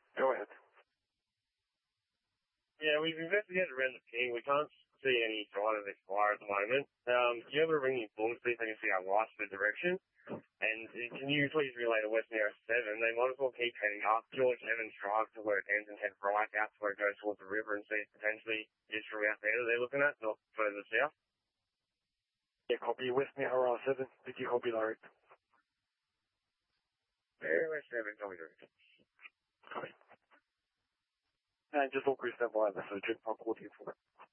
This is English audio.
Go ahead. Yeah, we've investigated around the ping. We can't see any sign of this fire at the moment. Do you ever ring your phone to see if they can see our lights for direction? And can you please relay to Western Area 7? They might as well keep heading up George Evans Drive to where it ends and head right out to where it goes towards the river and see if potentially it's from out there that they're looking at, not further south. Yeah, copy. Western Area 7. Did you copy direct? Area 7, copy direct. Copy. And just all crew stand by, so Jim, I'll call you for it.